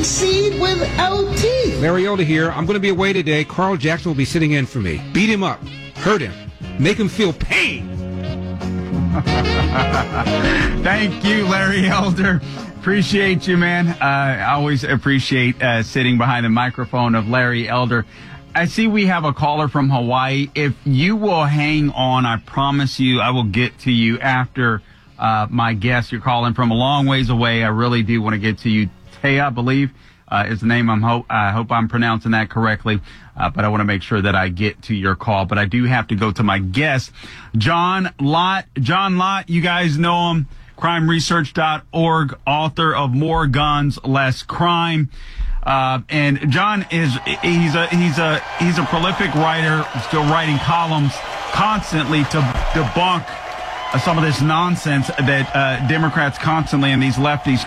succeed with LT. Larry Elder here. I'm going to be away today. Carl Jackson will be sitting in for me. Beat him up. Hurt him. Make him feel pain. Thank you, Larry Elder. Appreciate you, man. I always appreciate sitting behind the microphone of Larry Elder. I see we have a caller from Hawaii. If you will hang on, I promise you I will get to you after my guest. You're calling from a long ways away. I really do want to get to you. Taya, I believe, is the name. I hope I'm pronouncing that correctly. But I want to make sure that I get to your call. But I do have to go to my guest, John Lott. John Lott, you guys know him, crimeresearch.org, author of More Guns, Less Crime. And John he's a prolific writer, still writing columns constantly to debunk some of this nonsense that Democrats constantly and these lefties